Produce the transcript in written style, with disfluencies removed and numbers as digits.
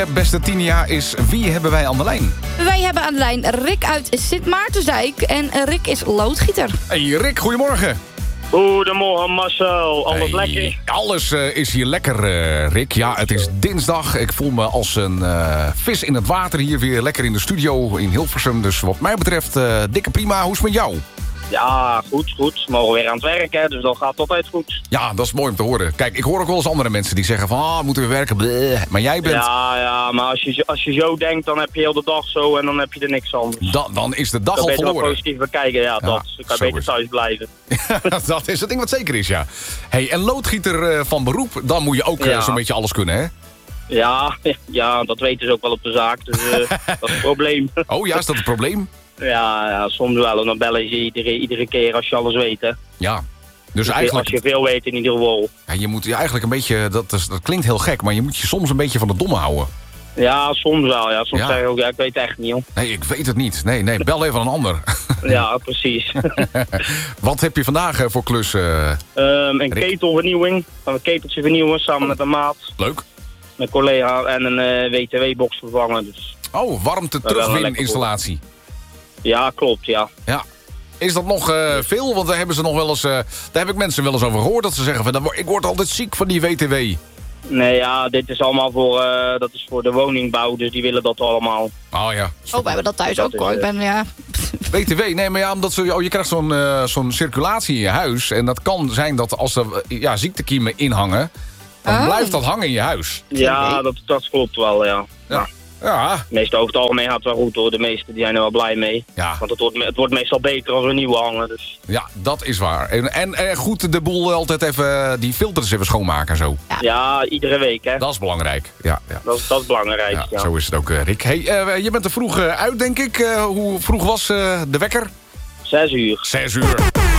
Beste Tinia is, wie hebben wij aan de lijn? Wij hebben aan de lijn Rick uit Sint Maartensdijk. En Rick is loodgieter. Hey Rick, goedemorgen. Goedemorgen Marcel, alles lekker? Alles is hier lekker, Rick. Ja, het is dinsdag. Ik voel me als een vis in het water hier weer lekker in de studio in Hilversum. Dus wat mij betreft, dikke prima. Hoe is het met jou? Ja, goed. We mogen weer aan het werk, hè, dus dat gaat altijd goed. Ja, dat is mooi om te horen. Kijk, ik hoor ook wel eens andere mensen die zeggen van, moeten we werken? Bleh. Maar jij bent... Ja, maar als je zo denkt, dan heb je heel de dag zo en dan heb je er niks anders. Dan is de dag dan al ben je verloren. wel positief bekijken, ja, dat. Dan kan je beter is thuis blijven. Dat is het ding wat zeker is, ja. Hey, en loodgieter van beroep, dan moet je ook zo'n beetje alles kunnen, hè? Ja, dat weten ze ook wel op de zaak, dus dat is het probleem. Oh ja, is dat het probleem? Ja, soms wel. En dan bellen ze iedere keer als je alles weet, hè. Ja. Dus eigenlijk... Als je veel weet in ieder geval. Ja, je moet eigenlijk een beetje... Dat klinkt heel gek, maar je moet je soms een beetje van de domme houden. Ja, soms wel. Ja. Soms zeg je ook, ik weet het echt niet, joh. Nee, ik weet het niet. Nee, bel even een ander. Ja, precies. Wat heb je vandaag voor klus? Een ketelvernieuwing. Gaan we een keteltje vernieuwen samen met een maat. Leuk. Mijn collega en een WTW-box vervangen. Dus. Oh, warmte terugwin installatie. Ja, klopt, ja. Ja. Is dat nog veel? Want daar hebben ze nog wel eens... daar heb ik mensen wel eens over gehoord dat ze zeggen van, ik word altijd ziek van die WTW. Nee, ja, dit is allemaal voor de woningbouw, dus die willen dat allemaal. Oh ja. Oh, wij hebben dat thuis ook, hoor. WTW, nee, maar ja, omdat je krijgt zo'n circulatie in je huis. En dat kan zijn dat als er ziektekiemen inhangen, dan blijft dat hangen in je huis. Ja, dat klopt wel, ja. Ja. Meestal over het algemeen gaat het wel goed, hoor. De meesten die zijn er wel blij mee. Ja. Want het wordt meestal beter als er nieuwe hangen, dus. Ja, dat is waar. En goed de boel altijd even, die filters even schoonmaken en zo. Ja, iedere week, hè. Dat is belangrijk, ja. Dat is belangrijk, ja. Zo is het ook, Rick. Hey, je bent er vroeg uit, denk ik. Hoe vroeg was de wekker? 6 uur. 6 uur.